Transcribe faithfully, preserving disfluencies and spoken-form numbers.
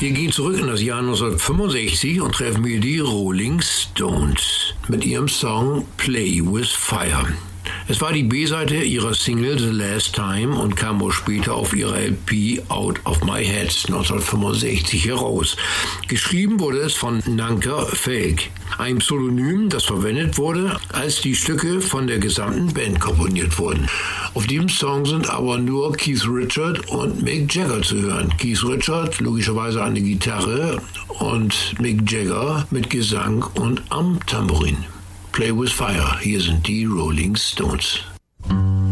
Wir gehen zurück in das Jahr neunzehnhundertfünfundsechzig und treffen hier die Rolling Stones mit ihrem Song Play with Fire. Es war die B-Seite ihrer Single The Last Time und kam auch später auf ihrer L P Out of My Head neunzehnhundertfünfundsechzig heraus. Geschrieben wurde es von Nanker Falk, ein Pseudonym, das verwendet wurde, als die Stücke von der gesamten Band komponiert wurden. Auf diesem Song sind aber nur Keith Richards und Mick Jagger zu hören. Keith Richards logischerweise an der Gitarre und Mick Jagger mit Gesang und am Tambourin. Play with Fire. Hier sind die Rolling Stones.